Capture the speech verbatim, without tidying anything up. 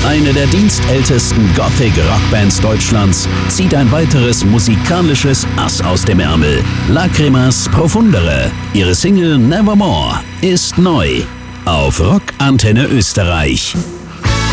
Eine der dienstältesten Gothic-Rockbands Deutschlands zieht ein weiteres musikalisches Ass aus dem Ärmel. Lacrimas Profundere. Ihre Single Nevermore ist neu auf Rock Antenne Österreich.